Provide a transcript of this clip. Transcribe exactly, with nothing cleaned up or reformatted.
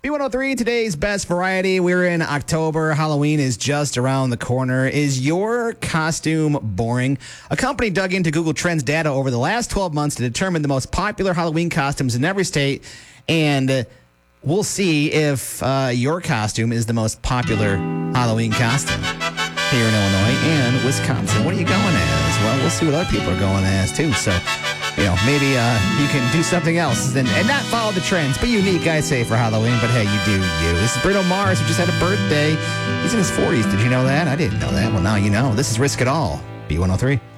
B one oh three, today's best variety. We're in October. Halloween is just around the corner. Is your costume boring? A company dug into Google Trends data over the last twelve months to determine the most popular Halloween costumes in every state, and we'll see if uh, your costume is the most popular Halloween costume here in Illinois and Wisconsin. What are you going as? Well, we'll see what other people are going as, too. So, you know, maybe uh, you can do something else and, and not follow the trends. Be unique, I say, for Halloween. But, hey, you do you. This is Bruno Mars, who just had a birthday. He's in his forties. Did you know that? I didn't know that. Well, now you know. This is Risk It All, B one oh three.